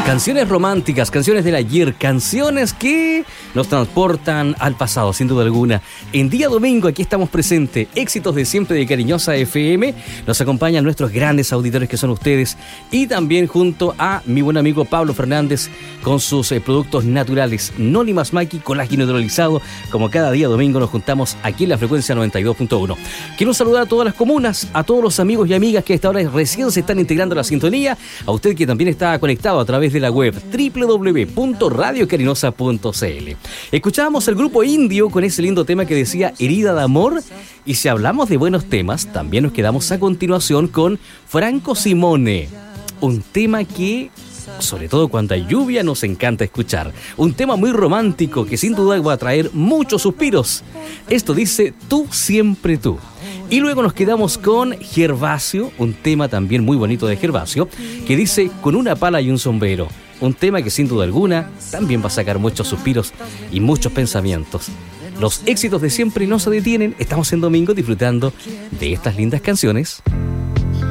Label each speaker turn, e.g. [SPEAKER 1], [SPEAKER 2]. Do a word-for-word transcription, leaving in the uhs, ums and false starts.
[SPEAKER 1] Canciones románticas, canciones del ayer, canciones que nos transportan al pasado, sin duda alguna. En día domingo aquí estamos presentes, éxitos de siempre de Cariñosa F M. Nos acompañan nuestros grandes auditores que son ustedes y también junto a mi buen amigo Pablo Fernández con sus eh, productos naturales Noli Más Maqui, colágeno hidrolizado. Como cada día domingo nos juntamos aquí en la frecuencia noventa y dos punto uno. Quiero saludar a todas las comunas, a todos los amigos y amigas que a esta hora recién se están integrando a la sintonía, a usted que también está conectado a través de la web doble u doble u doble u punto radio carinosa punto c l. Escuchábamos el grupo Indio con ese lindo tema que decía Herida de Amor, y si hablamos de buenos temas, también nos quedamos a continuación con Franco Simone, un tema que, sobre todo cuando hay lluvia, nos encanta escuchar. Un tema muy romántico que sin duda va a traer muchos suspiros. Esto dice Tú siempre tú. Y luego nos quedamos con Gervasio, un tema también muy bonito de Gervasio, que dice Con una pala y un sombrero. Un tema que sin duda alguna también va a sacar muchos suspiros y muchos pensamientos. Los éxitos de siempre no se detienen. Estamos en domingo disfrutando de estas lindas canciones.